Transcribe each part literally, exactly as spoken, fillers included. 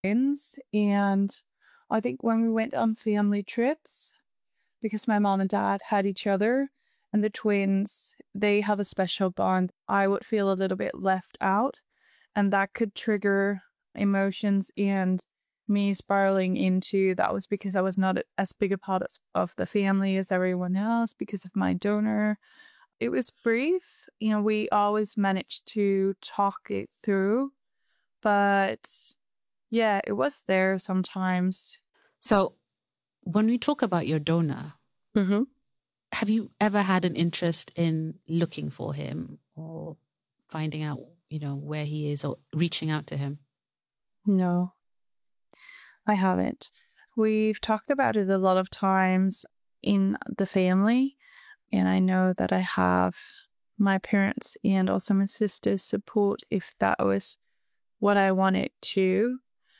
twins. And I think when we went on family trips, because my mom and dad had each other and the twins, they have a special bond, I would feel a little bit left out, and that could trigger emotions and me spiraling into that was because I was not as big a part of the family as everyone else because of my donor. It was brief. You know, we always managed to talk it through, but yeah, it was there sometimes. So when we talk about your donor, mm-hmm. have you ever had an interest in looking for him or finding out, you know, where he is or reaching out to him? No, I haven't. We've talked about it a lot of times in the family, and I know that I have my parents and also my sister's support if that was what I wanted to.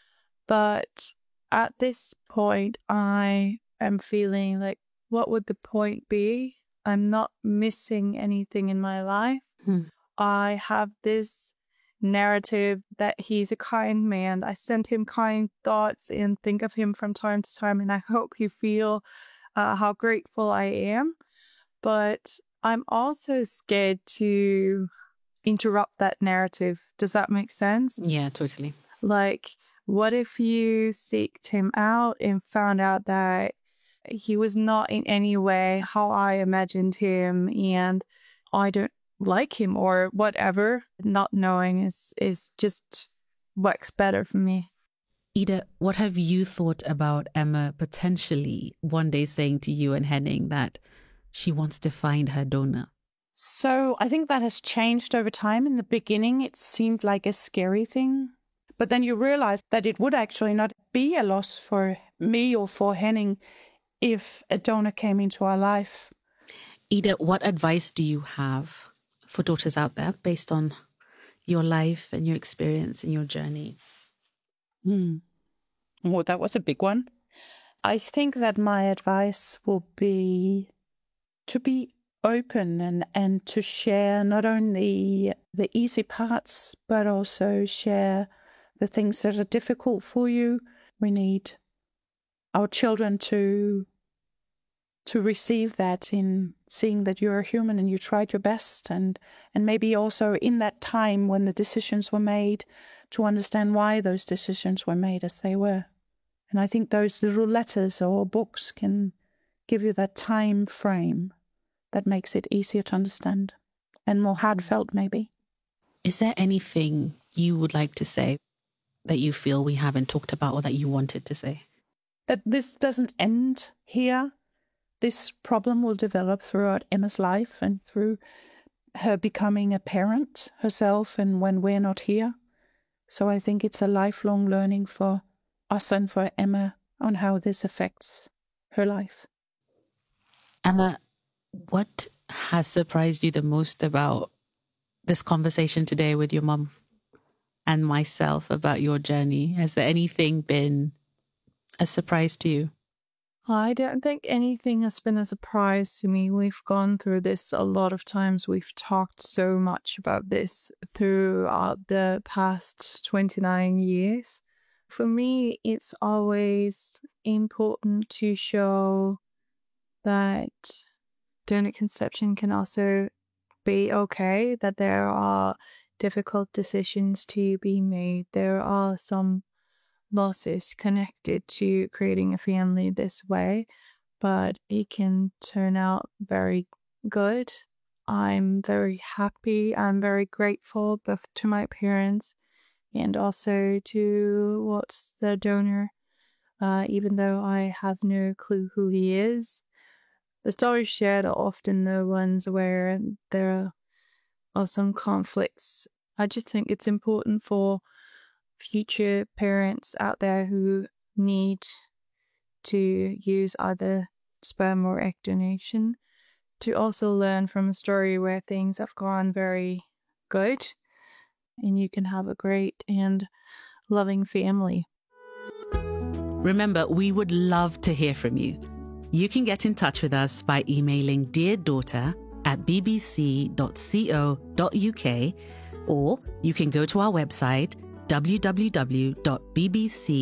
But at this point, I am feeling like, what would the point be? I'm not missing anything in my life. Hmm. I have this narrative that he's a kind man. I send him kind thoughts and think of him from time to time, and I hope you feel uh, how grateful I am. But I'm also scared to interrupt that narrative. Does that make sense? Yeah, totally. Like, what if you seeked him out and found out that he was not in any way how I imagined him and I don't like him or whatever? Not knowing is, is just works better for me. Ida, what have you thought about Emma potentially one day saying to you and Henning that she wants to find her donor? So I think that has changed over time. In the beginning, it seemed like a scary thing. But then you realize that it would actually not be a loss for me or for Henning if a donor came into our life. Ida, what advice do you have for daughters out there based on your life and your experience and your journey? Hmm. Well, that was a big one. I think that my advice will be to be open and, and to share not only the easy parts, but also share the things that are difficult for you. We need our children to to receive that in seeing that you're a human and you tried your best, and and maybe also in that time when the decisions were made to understand why those decisions were made as they were. And I think those little letters or books can give you that time frame that makes it easier to understand and more heartfelt maybe. Is there anything you would like to say that you feel we haven't talked about or that you wanted to say? That this doesn't end here. This problem will develop throughout Emma's life and through her becoming a parent herself and when we're not here. So I think it's a lifelong learning for us and for Emma on how this affects her life. Emma, what has surprised you the most about this conversation today with your mum and myself about your journey? Has there anything been a surprise to you? I don't think anything has been a surprise to me. We've gone through this a lot of times. We've talked so much about this throughout the past twenty-nine years. For me, it's always important to show that donor conception can also be okay, that there are difficult decisions to be made. There are some losses connected to creating a family this way, but it can turn out very good. I'm very happy. I'm very grateful both to my parents and also to what's the donor, uh, even though I have no clue who he is. The stories shared are often the ones where there are some conflicts. I just think it's important for future parents out there who need to use either sperm or egg donation to also learn from a story where things have gone very good and you can have a great and loving family. Remember, we would love to hear from you. You can get in touch with us by emailing deardaughter at b b c dot co dot u k, or you can go to our website w w w dot b b c